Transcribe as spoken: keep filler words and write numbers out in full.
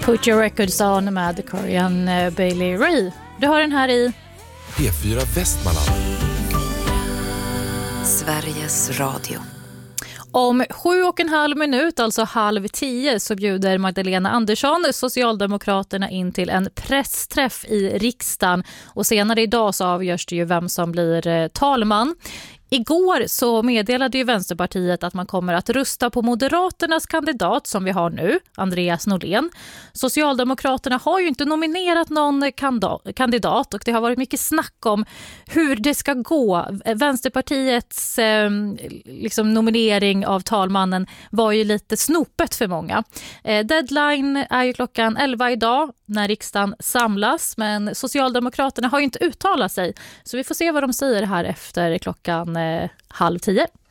Put Your Records On med Korean Bailey Ray. Du har den här i P fyra Västmanland. Sveriges Radio. Om sju och en halv minut, alltså halv tio, så bjuder Magdalena Andersson Socialdemokraterna in till en pressträff i riksdagen. Och senare idag så avgörs det ju vem som blir talman. Igår så meddelade ju Vänsterpartiet att man kommer att rösta på Moderaternas kandidat som vi har nu, Andreas Norlén. Socialdemokraterna har ju inte nominerat någon kandidat och det har varit mycket snack om hur det ska gå. Vänsterpartiets eh, liksom nominering av talmannen var ju lite snopet för många. Eh, deadline är ju klockan elva idag när riksdagen samlas, men Socialdemokraterna har ju inte uttalat sig. Så vi får se vad de säger här efter klockan halv tio.